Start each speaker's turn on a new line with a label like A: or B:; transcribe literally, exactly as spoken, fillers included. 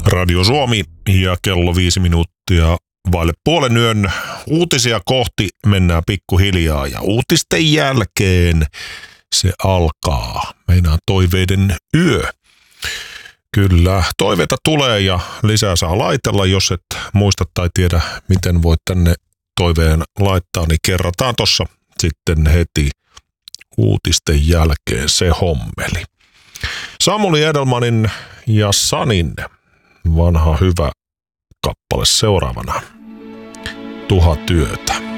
A: Radio Suomi ja kello viisi minuuttia vaille puolen yön. Uutisia kohti mennään pikkuhiljaa ja uutisten jälkeen se alkaa. Meinaa toiveiden yö. Kyllä, toiveita tulee ja lisää saa laitella. Jos et muista tai tiedä, miten voit tänne toiveen laittaa, niin kerrataan tossa sitten heti uutisten jälkeen se hommeli. Samuli Edelmanin ja Sanin vanha hyvä kappale seuraavana. Tuhat yötä.